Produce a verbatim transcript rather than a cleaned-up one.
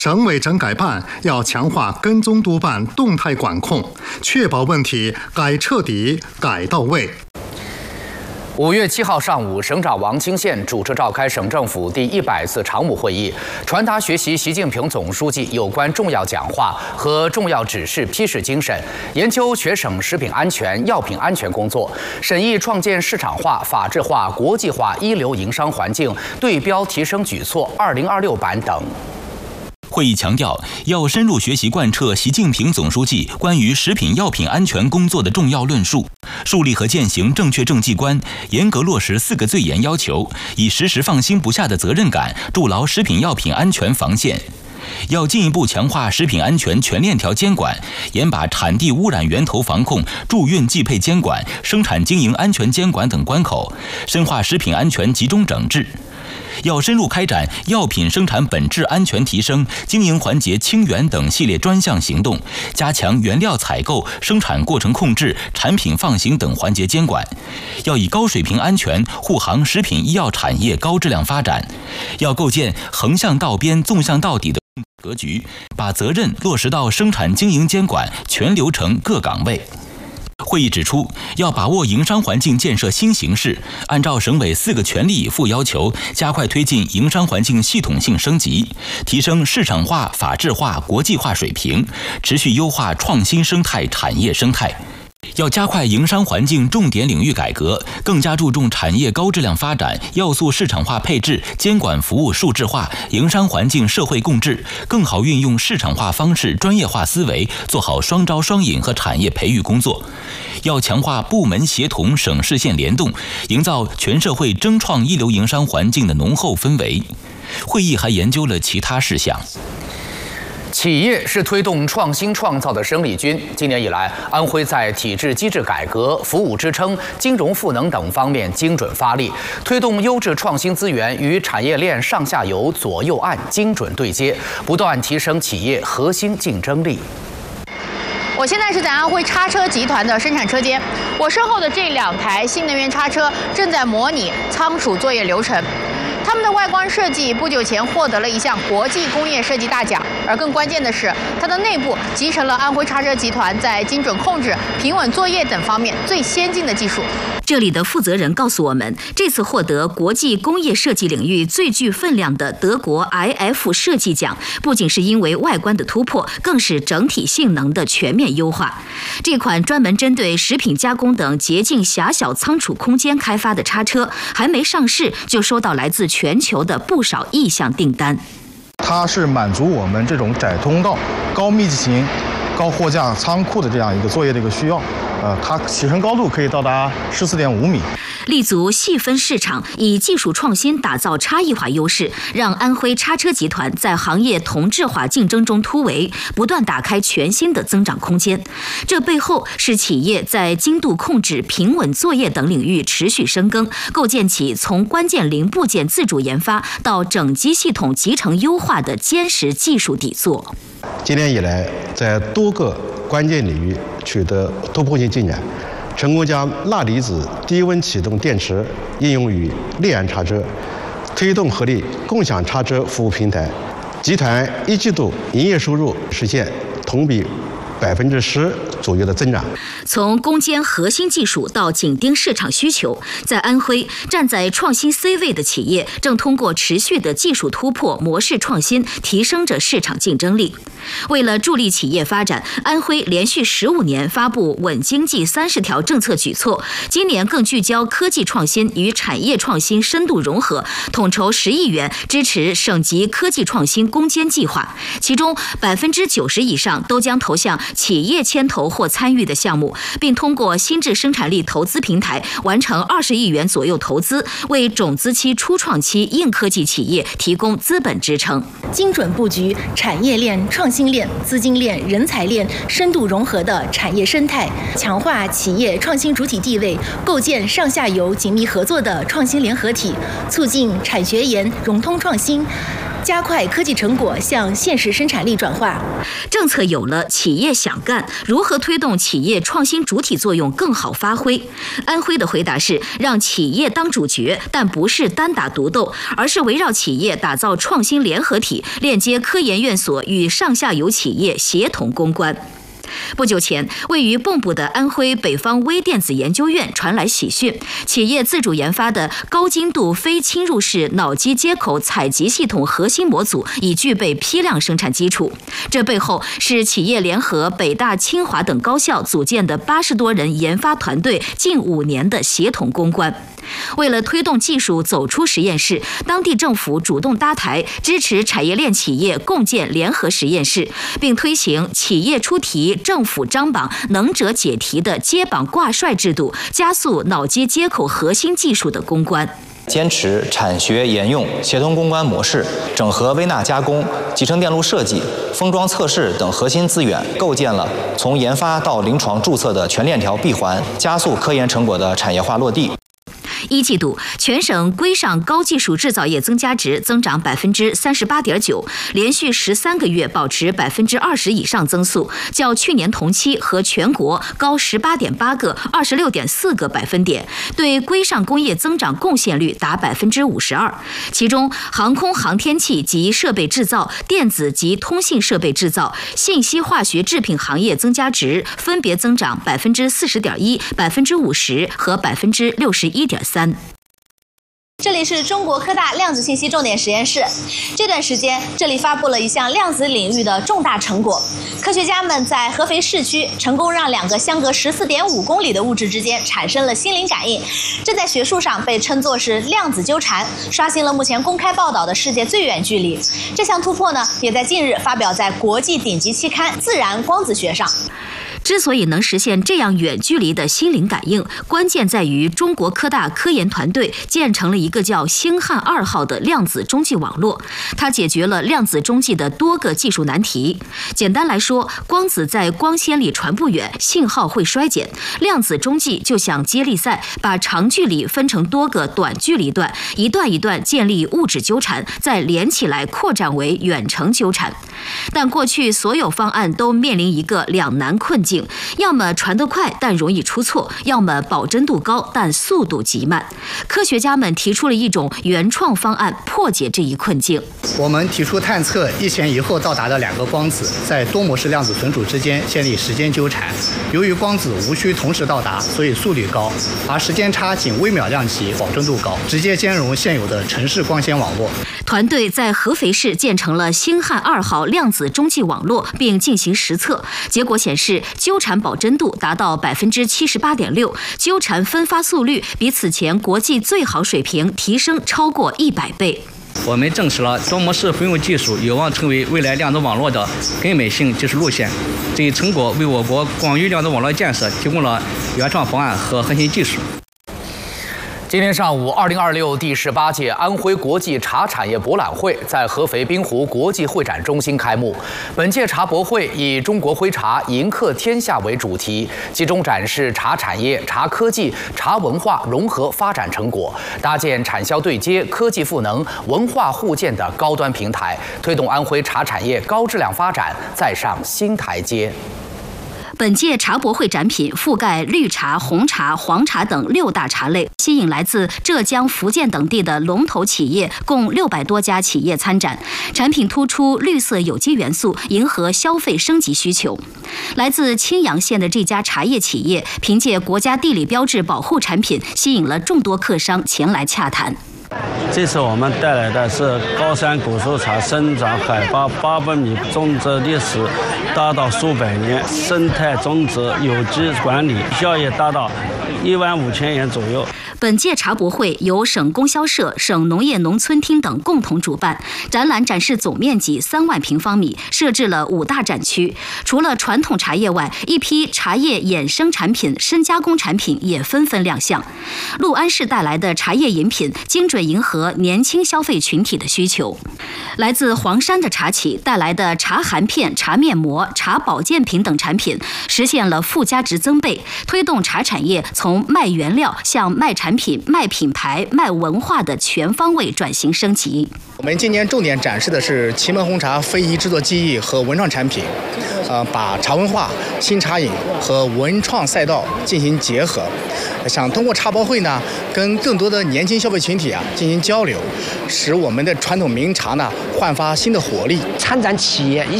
省委整改办要强化跟踪督办、动态管控，确保问题改彻底、改到位。 五月七号上午，省长王清县主持召开省政府第一百次常务会议，传达学习习近平总书记有关重要讲话和重要指示批示精神，研究全省食品安全、药品安全工作，审议创建市场化、法治化、国际化一流营商环境对标提升举措二零二六版等。 会议强调，要深入学习贯彻习近平总书记关于食品药品安全工作的重要论述，树立和践行正确政绩观，严格落实四个最严要求，以时时放心不下的责任感筑牢食品药品安全防线。要进一步强化食品安全全链条监管，严把产地污染源头防控、驻运寄配监管、生产经营安全监管等关口，深化食品安全集中整治。要深入开展药品生产本质安全提升、经营环节清源等系列专项行动，加强原料采购、生产过程控制、产品放行等环节监管。要以高水平安全护航食品医药产业高质量发展。要构建横向到边、纵向到底的格局，把责任落实到生产经营监管全流程各岗位。会议指出，要把握营商环境建设新形势，按照省委四个全力以赴要求，加快推进营商环境系统性升级，提升市场化、法治化、国际化水平，持续优化创新生态、产业生态。要加快营商环境重点领域改革，更加注重产业高质量发展，要素市场化配置、监管服务数字化、营商环境社会共治，更好运用市场化方式、专业化思维，做好双招双引和产业培育工作。要强化部门协同、省市县联动，营造全社会争创一流营商环境的浓厚氛围。会议还研究了其他事项。 企业是推动创新创造的生力军。今年以来，安徽在体制机制改革、服务支撑、金融赋能等方面精准发力，推动优质创新资源与产业链上下游左右岸精准对接，不断提升企业核心竞争力。 我现在是在安徽叉车集团的生产车间，我身后的这两台新能源叉车正在模拟仓储作业流程。他们的外观设计不久前获得了一项国际工业设计大奖，而更关键的是，它的内部集成了安徽叉车集团在精准控制、平稳作业等方面最先进的技术。 这里的负责人告诉我们，这次获得国际工业设计领域最具分量的德国 I F 设计奖，不仅是因为外观的突破，更是整体性能的全面优化。这款专门针对食品加工等洁净狭小仓储空间开发的叉车，还没上市就收到来自全球的不少意向订单。 它是满足我们这种窄通道、高密集型、高货架仓库的这样一个作业的一个需要。呃，它起升高度可以到达十四点五米。 立足细分市场，以技术创新打造差异化优势，让安徽叉车集团在行业同质化竞争中突围，不断打开全新的增长空间。这背后是企业在精度控制、平稳作业等领域持续深耕，构建起从关键零部件自主研发到整机系统集成优化的坚实技术底座。 今年以来，在多个关键领域取得突破性进展，成功将钠离子低温启动电池应用于烈焰叉车，推动合力共享叉车服务平台。集团一季度营业收入实现同比百分之十左右的增长。 从攻坚核心技术到紧盯市场需求，在安徽站在创新 C 位的企业，正通过持续的技术突破、模式创新，提升着市场竞争力。为了助力企业发展，安徽连续十五年发布稳经济三十条政策举措，今年更聚焦科技创新与产业创新深度融合，统筹十亿元支持省级科技创新攻坚计划，其中百分之九十以上都将投向企业牵头或参与的项目，并通过新智生产力投资平台完成二十亿元左右投资，为种子期、初创期硬科技企业提供资本支撑。 精准布局产业链、创新链、资金链、人才链深度融合的产业生态，强化企业创新主体地位，构建上下游紧密合作的创新联合体，促进产学研融通创新， 加快科技成果向现实生产力转化。 政策有了，企业想干，如何推动企业创新主体作用更好发挥？安徽的回答是让企业当主角，但不是单打独斗，而是围绕企业打造创新联合体，链接科研院所与上下游企业协同攻关。不久前，位于蚌埠的安徽北方微电子研究院传来喜讯，企业自主研发的高精度非侵入式脑机接口采集系统核心模组已具备批量生产基础。这背后是企业联合北大、清华等高校组建的八十多人研发团队近五年的协同攻关。为了推动技术走出实验室，当地政府主动搭台，支持产业链企业共建联合实验室，并推行企业出题、政府张榜、能者解题的接榜挂帅制度，加速脑机接口核心技术的攻关。 坚持产学研用协同攻关模式，整合微纳加工、集成电路设计、封装测试等核心资源，构建了从研发到临床注册的全链条闭环，加速科研成果的产业化落地。 一季度，全省规上高技术制造业增加值增长百分之三十八点九，连续十三个月保持百分之二十以上增速，较去年同期和全国高十八点八个、二十六点四个百分点，对规上工业增长贡献率达百分之五十二。其中，航空航天器及设备制造、电子及通信设备制造、信息化学制品行业增加值分别增长百分之四十点一、百分之五十和百分之六十一点三。 这里是中国科大量子信息重点实验室。这段时间，这里发布了一项量子领域的重大成果。科学家们在合肥市区成功让两个相隔十四点五公里的物质之间产生了心灵感应，这在学术上被称作是量子纠缠，刷新了目前公开报道的世界最远距离。这项突破呢，也在近日发表在国际顶级期刊《自然光子学》上。 之所以能实现这样远距离的心灵感应，关键在于中国科大科研团队建成了一个叫星汉二号的量子中继网络，它解决了量子中继的多个技术难题。简单来说，光子在光纤里传不远，信号会衰减。量子中继就像接力赛，把长距离分成多个短距离段，一段一段建立物质纠缠，再连起来扩展为远程纠缠。但过去所有方案都面临一个两难困境，要么传得快但容易出错，要么保真度高但速度极慢。科学家们提出了一种原创方案，破解这一困境。 我们提出探测一前一后到达的两个光子在多模式量子存储之间建立时间纠缠。由于光子无需同时到达，所以速率高，而时间差仅微秒量级，保真度高，直接兼容现有的城市光纤网络。 团队在合肥市建成了星汉二号量子中继网络，并进行实测，结果显示纠缠保真度达到百分之七十八点六，纠缠分发速率比此前国际最好水平提升超过一百倍。 我们证实了多模式混用技术有望成为未来量子网络的根本性技术路线。这一成果为我国广域量子网络建设提供了原创方案和核心技术。 今天上午，二零二六第十八届安徽国际茶产业博览会在合肥滨湖国际会展中心开幕。本届茶博会以“中国徽茶，迎客天下”为主题，集中展示茶产业、茶科技、茶文化融合发展成果，搭建产销对接、科技赋能、文化互鉴的高端平台，推动安徽茶产业高质量发展再上新台阶。 本届茶博会展品覆盖绿茶、红茶、黄茶等六大茶类，吸引来自浙江、福建等地的龙头企业共六百多家企业参展。产品突出绿色有机元素，迎合消费升级需求。来自青阳县的这家茶叶企业，凭借国家地理标志保护产品，吸引了众多客商前来洽谈。 这次我们带来的是高山古树茶，生长海拔八百米，种植历史达到数百年，生态种植有机管理，效益达到一万五千元左右。 本届茶博会由省供销社、省农业农村厅等共同主办，展览展示总面积三万平方米，设置了五大展区。除了传统茶叶外，一批茶叶衍生产品、深加工产品也纷纷亮相。六安市带来的茶叶饮品，精准迎合年轻消费群体的需求。来自黄山的茶企带来的茶含片、茶面膜、茶保健品等产品，实现了附加值增倍，推动茶产业从卖原料向卖产产品、卖品牌、卖文化的全方位转型升级。 我们今年重点展示的是祁门红茶非遗制作技艺和文创产品，呃，把茶文化、新茶饮和文创赛道进行结合，想通过茶博会呢，跟更多的年轻消费群体啊进行交流，使我们的传统名茶呢焕发新的活力。 参展企业一